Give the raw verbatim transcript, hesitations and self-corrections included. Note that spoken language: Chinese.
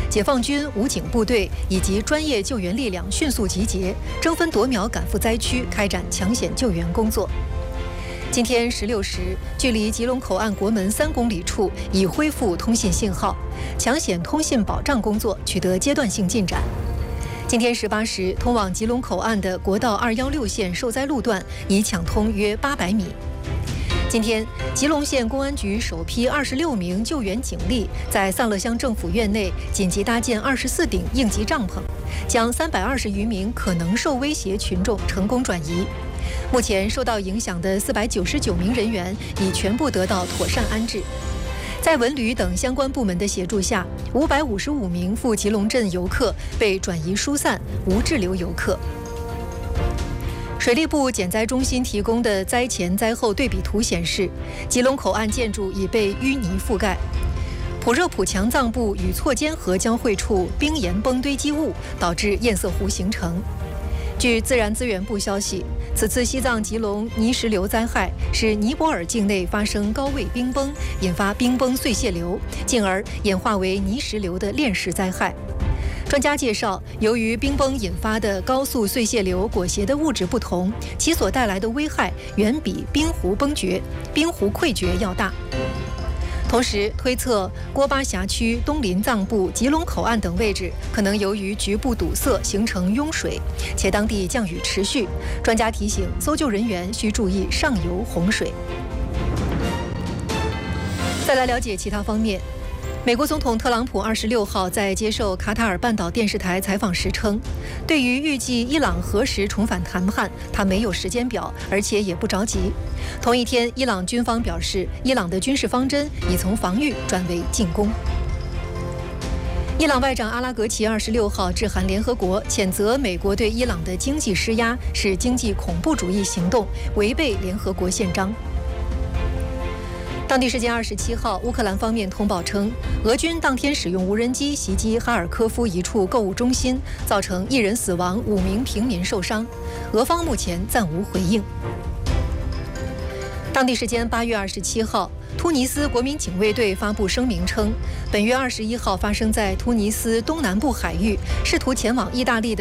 解放军武警部队以及专业救援力量迅速集结，争分夺秒赶赴灾区，开展抢险救援工作。今天十六时，距离吉隆口岸国门三公里处已恢复通信信号，抢险通信保障工作取得阶段性进展。今天十八时，通往吉隆口岸的国道二一六线受灾路段已抢通约八百米。今天，吉隆县公安局首批二十六名救援警力在丧乐乡政府院内紧急搭建二十四顶应急帐篷，将三百二十余名可能受威胁群众成功转移。目前受到影响的四百九十九名人员已全部得到妥善安置。在文旅等相关部门的协助下，五百五十五名赴吉隆镇游客被转移疏散，无滞留游客。水利部减灾中心提供的灾前灾后对比图显示，吉隆口岸建筑已被淤泥覆盖，普热普强藏部与错间河交汇处冰岩崩堆积物导致堰塞湖形成。据自然资源部消息，此次西藏吉隆泥石流灾害是尼泊尔境内发生高位冰崩，引发冰崩碎屑流，进而演化为泥石流的链式灾害。专家介绍，由于冰崩引发的高速碎屑流裹挟的物质不同，其所带来的危害远比冰湖崩决、冰湖溃决要大。同时推测，郭巴辖区东林藏部、吉隆口岸等位置可能由于局部堵塞形成拥水，且当地降雨持续。专家提醒，搜救人员需注意上游洪水。再来了解其他方面。美国总统特朗普二十六号在接受卡塔尔半岛电视台采访时称，对于预计伊朗何时重返谈判，他没有时间表，而且也不着急。同一天，伊朗军方表示，伊朗的军事方针已从防御转为进攻。伊朗外长阿拉格齐二十六号致函联合国，谴责美国对伊朗的经济施压是经济恐怖主义行动，违背联合国宪章。当地时间二十七号，乌克兰方面通报称，俄军当天使用无人机袭击哈尔科夫一处购物中心，造成一人死亡，五名平民受伤。俄方目前暂无回应。当地时间八月二十七号，突尼斯国民警卫队发布声明称，本月二十一号发生在突尼斯东南部海域，试图前往意大利的